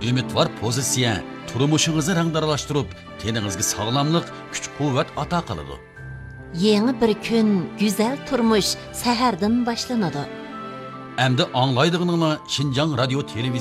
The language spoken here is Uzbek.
Ümidvar pozitsiya turmushingizni rangdaralashtirib, teningizga sog'lomlik, kuch-quvvat ato qiladi. Yeni bir kun, güzel turmuş sahardan başlanadi. Endi anglaydiganinglar Şinjan Radio